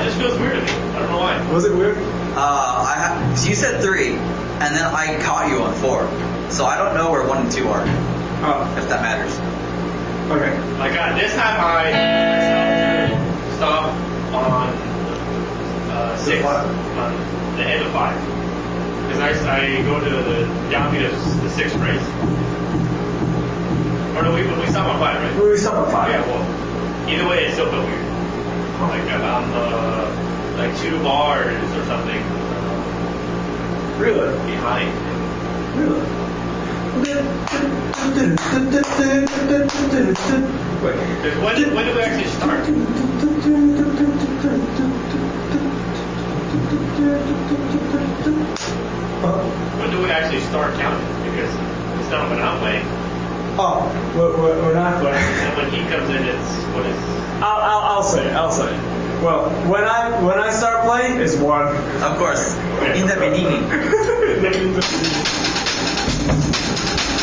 just feels weird to me. I don't know why. Was it weird? So you said 3, and then I caught you on 4. So I don't know where 1 and 2 are. Oh. If that matters. Okay. Like this time I stop on 6 on the end of 5 because I go to the downbeat of the 6th phrase. Or no, we stop on 5, right? We stop on 5. Yeah. Well, either way, it still felt weird. Like I'm like 2 bars or something. Really? Behind. Really? Wait. When did we actually start? When do we actually start counting? Because it's not when I'm playing. Oh, we're not playing. And when he comes in, it's what is? I'll say it. Well, when I start playing, it's 1. Of course. In the beginning.